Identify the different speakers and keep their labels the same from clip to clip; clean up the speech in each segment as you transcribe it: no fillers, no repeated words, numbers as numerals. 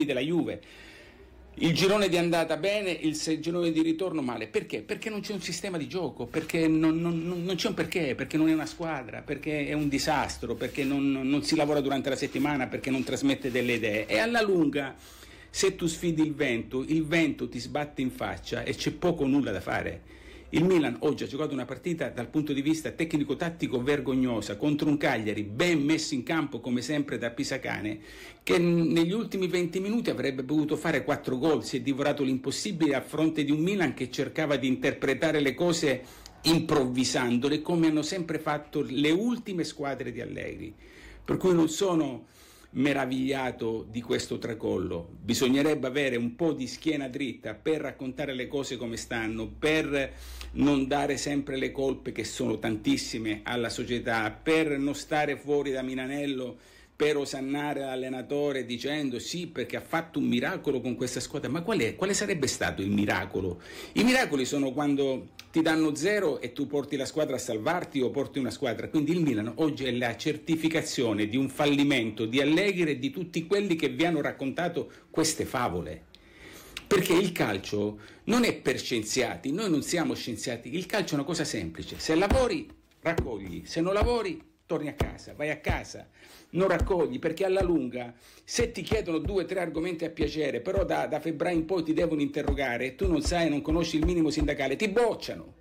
Speaker 1: della Juve. Il girone di andata bene, il girone di ritorno male. Perché? Perché non c'è un sistema di gioco, perché non c'è un perché, perché non è una squadra, perché è un disastro, perché non si lavora durante la settimana, perché non trasmette delle idee. E alla lunga, se tu sfidi il vento ti sbatte in faccia e c'è poco o nulla da fare. Il Milan oggi ha giocato una partita dal punto di vista tecnico-tattico vergognosa contro un Cagliari ben messo in campo come sempre da Pisacane, che negli ultimi 20 minuti avrebbe potuto fare 4 gol. Si è divorato l'impossibile a fronte di un Milan che cercava di interpretare le cose improvvisandole, come hanno sempre fatto le ultime squadre di Allegri, per cui non sono meravigliato di questo tracollo. Bisognerebbe avere un po' di schiena dritta per raccontare le cose come stanno, per non dare sempre le colpe, che sono tantissime, alla società, per non stare fuori da Milanello per osannare l'allenatore dicendo sì perché ha fatto un miracolo con questa squadra. Ma quale sarebbe stato il miracolo? I miracoli sono quando ti danno 0 e tu porti la squadra a salvarti o porti una squadra. Quindi il Milan oggi è la certificazione di un fallimento di Allegri e di tutti quelli che vi hanno raccontato queste favole. Perché il calcio non è per scienziati, noi non siamo scienziati, il calcio è una cosa semplice: se lavori raccogli, se non lavori torni a casa, vai a casa, non raccogli, perché alla lunga se ti chiedono 2 o 3 argomenti a piacere, però da febbraio in poi ti devono interrogare e tu non sai, non conosci il minimo sindacale, ti bocciano.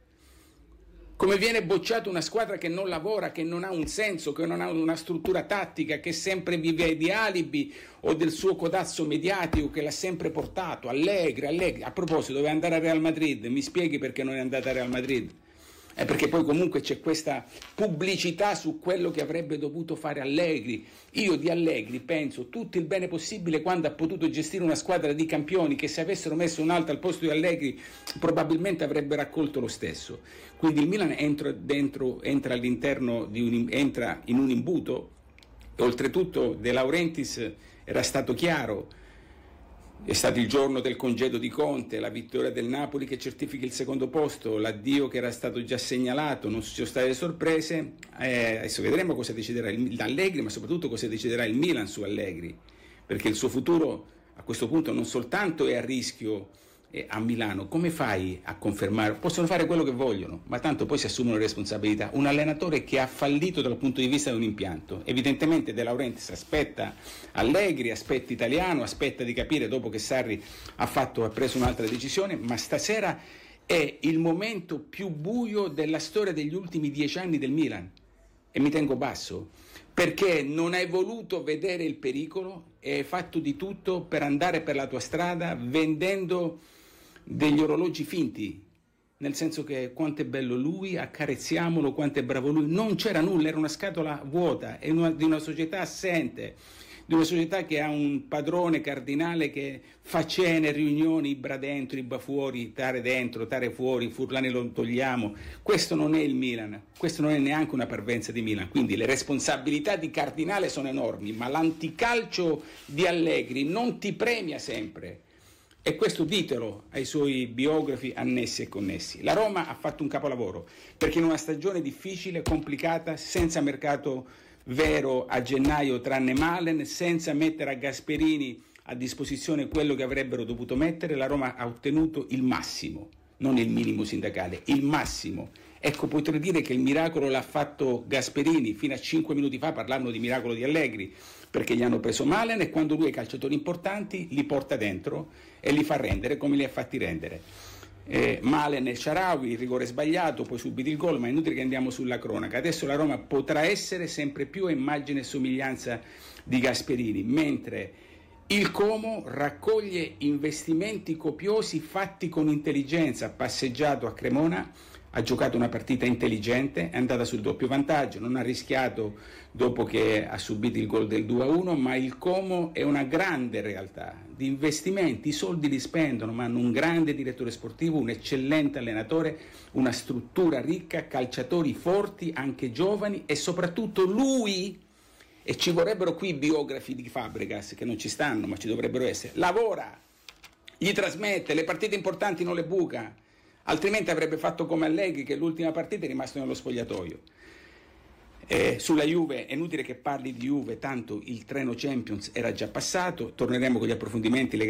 Speaker 1: Come viene bocciata una squadra che non lavora, che non ha un senso, che non ha una struttura tattica, che sempre vive di alibi o del suo codazzo mediatico che l'ha sempre portato. Allegri. A proposito, doveva andare a Real Madrid, mi spieghi perché non è andata a Real Madrid? Perché poi comunque c'è questa pubblicità su quello che avrebbe dovuto fare Allegri. Io di Allegri penso tutto il bene possibile quando ha potuto gestire una squadra di campioni che, se avessero messo un altro al posto di Allegri, probabilmente avrebbe raccolto lo stesso. Quindi il Milan entra all'interno entra in un imbuto. Oltretutto De Laurentiis era stato chiaro. È stato il giorno del congedo di Conte, la vittoria del Napoli che certifica il secondo posto, l'addio che era stato già segnalato, non ci sono state sorprese. Adesso vedremo cosa deciderà Allegri, ma soprattutto cosa deciderà il Milan su Allegri, perché il suo futuro a questo punto non soltanto è a rischio a Milano. Come fai a confermare? Possono fare quello che vogliono, ma tanto poi si assumono le responsabilità. Un allenatore che ha fallito dal punto di vista di un impianto. Evidentemente De Laurentiis aspetta Allegri, aspetta Italiano, aspetta di capire dopo che Sarri ha preso un'altra decisione, ma stasera è il momento più buio della storia degli ultimi 10 anni del Milan, e mi tengo basso, perché non hai voluto vedere il pericolo e hai fatto di tutto per andare per la tua strada vendendo degli orologi finti, nel senso che quanto è bello lui, accarezziamolo, quanto è bravo lui. Non c'era nulla, era una scatola vuota, di una società assente, di una società che ha un padrone cardinale che fa cene, riunioni, ibra dentro, ibra fuori, tare dentro, tare fuori, Furlani lo togliamo. Questo non è il Milan, questo non è neanche una parvenza di Milan. Quindi le responsabilità di Cardinale sono enormi, ma l'anticalcio di Allegri non ti premia sempre. E questo ditelo ai suoi biografi annessi e connessi. La Roma ha fatto un capolavoro, perché in una stagione difficile, complicata, senza mercato vero a gennaio tranne Malen, senza mettere a Gasperini a disposizione quello che avrebbero dovuto mettere, la Roma ha ottenuto il massimo, non il minimo sindacale, il massimo. Ecco, potrei dire che il miracolo l'ha fatto Gasperini. Fino a 5 minuti fa parlavano di miracolo di Allegri, perché gli hanno preso Malen e quando lui ha i calciatori importanti li porta dentro e li fa rendere come li ha fatti rendere. Malen e Shaarawy, il rigore sbagliato, poi subito il gol, ma è inutile che andiamo sulla cronaca. Adesso la Roma potrà essere sempre più a immagine e somiglianza di Gasperini, mentre il Como raccoglie investimenti copiosi fatti con intelligenza. Ha passeggiato a Cremona, ha giocato una partita intelligente, è andata sul doppio vantaggio, non ha rischiato dopo che ha subito il gol del 2-1, ma il Como è una grande realtà di investimenti, i soldi li spendono, ma hanno un grande direttore sportivo, un eccellente allenatore, una struttura ricca, calciatori forti, anche giovani, e soprattutto lui, e ci vorrebbero qui biografi di Fabregas, che non ci stanno, ma ci dovrebbero essere, lavora, gli trasmette, le partite importanti non le buca, altrimenti avrebbe fatto come Allegri, che l'ultima partita è rimasto nello spogliatoio. Sulla Juve è inutile che parli di Juve, tanto il treno Champions era già passato, torneremo con gli approfondimenti